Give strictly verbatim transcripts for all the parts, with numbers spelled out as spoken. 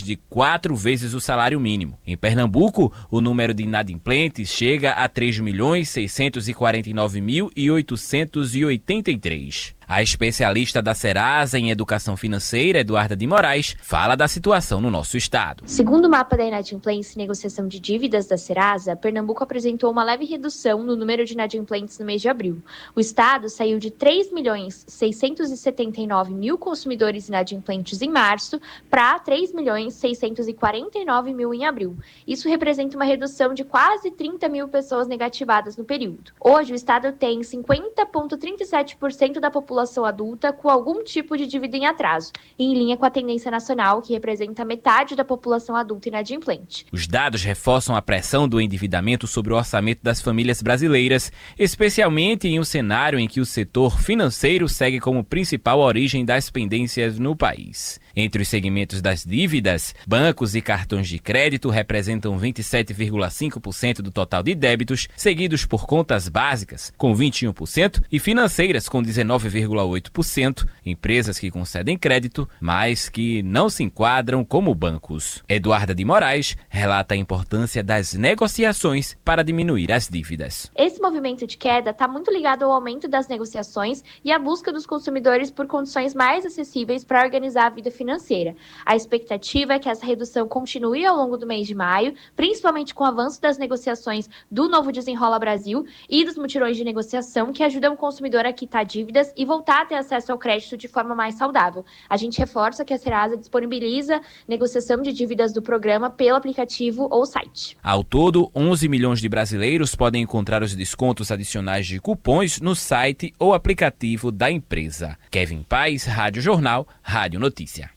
de quatro vezes o salário mínimo. Em Pernambuco, o número de inadimplentes chega a três milhões seiscentos e quarenta e nove mil oitocentos e oitenta e três. A especialista da Serasa em Educação Financeira, Eduarda de Moraes, fala da situação no nosso estado. Segundo o mapa da inadimplência e negociação de dívidas da Serasa, Pernambuco apresentou uma leve redução no número de inadimplentes no mês de abril. O estado saiu de três milhões seiscentos e setenta e nove mil consumidores inadimplentes em março para três milhões seiscentos e quarenta e nove mil em abril. Isso representa uma redução de quase trinta mil pessoas negativadas no período. Hoje, o estado tem cinquenta vírgula trinta e sete por cento da população população adulta com algum tipo de dívida em atraso, em linha com a tendência nacional, que representa metade da população adulta inadimplente. Os dados reforçam a pressão do endividamento sobre o orçamento das famílias brasileiras, especialmente em um cenário em que o setor financeiro segue como principal origem das pendências no país. Entre os segmentos das dívidas, bancos e cartões de crédito representam vinte e sete vírgula cinco por cento do total de débitos, seguidos por contas básicas, com vinte e um por cento, e financeiras, com dezenove vírgula oito por cento, empresas que concedem crédito, mas que não se enquadram como bancos. Eduarda de Moraes relata a importância das negociações para diminuir as dívidas. Esse movimento de queda está muito ligado ao aumento das negociações e à busca dos consumidores por condições mais acessíveis para organizar a vida financeira. financeira. A expectativa é que essa redução continue ao longo do mês de maio, principalmente com o avanço das negociações do novo Desenrola Brasil e dos mutirões de negociação que ajudam o consumidor a quitar dívidas e voltar a ter acesso ao crédito de forma mais saudável. A gente reforça que a Serasa disponibiliza negociação de dívidas do programa pelo aplicativo ou site. Ao todo, onze milhões de brasileiros podem encontrar os descontos adicionais de cupons no site ou aplicativo da empresa. Kevin Paz, Rádio Jornal, Rádio Notícia.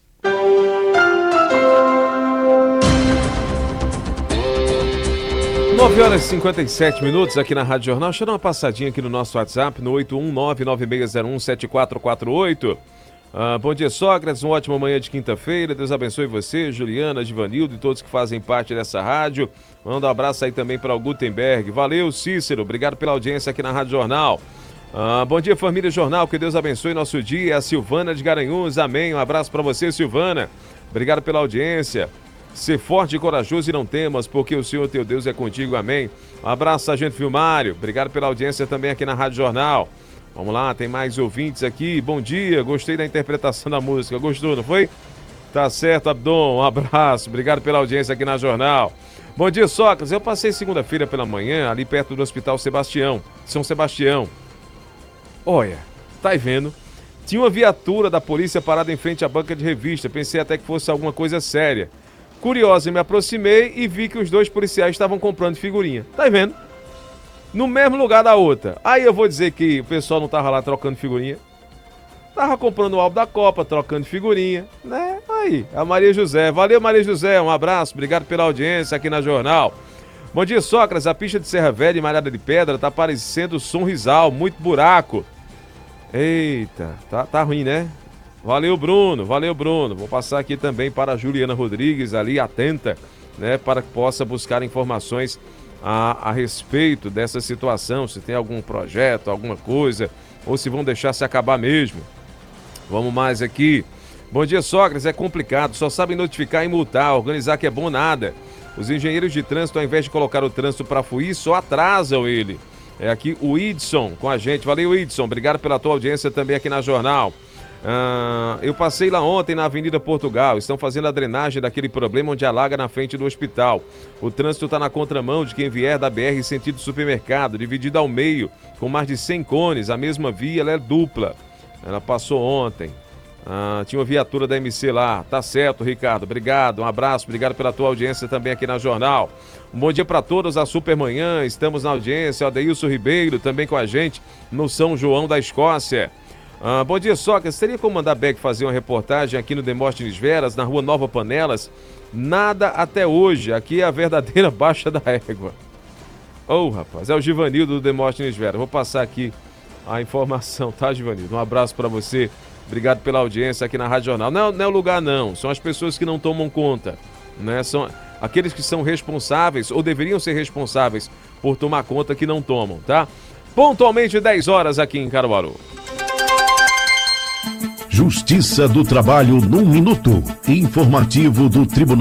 nove horas e cinquenta e sete minutos aqui na Rádio Jornal. Deixa eu dar uma passadinha aqui no nosso WhatsApp, no oito um nove nove seis zero um sete quatro quatro oito. Ah, bom dia, Sócrates. Uma ótima manhã de quinta-feira. Deus abençoe você, Juliana, Givanildo e todos que fazem parte dessa rádio. Manda um abraço aí também para o Gutenberg. Valeu, Cícero. Obrigado pela audiência aqui na Rádio Jornal. Ah, bom dia, família Jornal. Que Deus abençoe nosso dia. A Silvana de Garanhuns. Amém. Um abraço para você, Silvana. Obrigado pela audiência. Ser forte e corajoso e não temas, porque o Senhor teu Deus é contigo. Amém. Um abraço, Sargento Filmário. Obrigado pela audiência também aqui na Rádio Jornal. Vamos lá, tem mais ouvintes aqui. Bom dia, gostei da interpretação da música. Gostou, não foi? Tá certo, Abdon. Um abraço. Obrigado pela audiência aqui na Jornal. Bom dia, Sócrates. Eu passei segunda-feira pela manhã ali perto do Hospital Sebastião, São Sebastião. Olha, tá aí vendo? Tinha uma viatura da polícia parada em frente à banca de revista. Pensei até que fosse alguma coisa séria. Curioso, me aproximei e vi que os dois policiais estavam comprando figurinha. Tá aí vendo? No mesmo lugar da outra. Aí eu vou dizer que o pessoal não tava lá trocando figurinha. Tava comprando o álbum da Copa, trocando figurinha, né? Aí, a Maria José. Valeu, Maria José. Um abraço. Obrigado pela audiência aqui na Jornal. Bom dia, Sócrates. A pista de Serra Velha e Malhada de Pedra tá parecendo Sonrisal. Muito buraco. Eita, tá, tá ruim, né? Valeu, Bruno. Valeu, Bruno. Vou passar aqui também para a Juliana Rodrigues, ali atenta, né? Para que possa buscar informações A, a respeito dessa situação, se tem algum projeto, alguma coisa, ou se vão deixar se acabar mesmo. Vamos mais aqui. Bom dia, Sócrates. É complicado, só sabem notificar e multar, organizar que é bom nada. Os engenheiros de trânsito, ao invés de colocar o trânsito para fluir, só atrasam ele. É aqui o Idson com a gente. Valeu, Idson. Obrigado pela tua audiência também aqui na Jornal. Ah, eu passei lá ontem na Avenida Portugal. Estão fazendo a drenagem daquele problema onde alaga na frente do hospital. O trânsito está na contramão de quem vier da B R sentido supermercado, dividido ao meio, com mais de cem cones. A mesma via, ela é dupla. Ela passou ontem. Ah, tinha uma viatura da M C lá. Tá certo, Ricardo. Obrigado. Um abraço. Obrigado pela tua audiência também aqui na Jornal. Um bom dia para todos. A Supermanhã. Estamos na audiência. O Adeilson Ribeiro também com a gente no São João da Escócia. Ah, bom dia, Sócrates. Seria como mandar Beck fazer uma reportagem aqui no Demóstenes Veras, na rua Nova Panelas? Nada até hoje. Aqui é a verdadeira baixa da égua. Ô, oh, rapaz, é o Givanildo do Demóstenes Veras. Vou passar aqui a informação, tá, Givanildo? Um abraço para você. Obrigado pela audiência aqui na Rádio Jornal. Não, não é o lugar, não. São as pessoas que não tomam conta, né? São aqueles que são responsáveis, ou deveriam ser responsáveis, por tomar conta que não tomam, tá? Pontualmente dez horas aqui em Caruaru. Justiça do Trabalho num minuto. Informativo do Tribunal.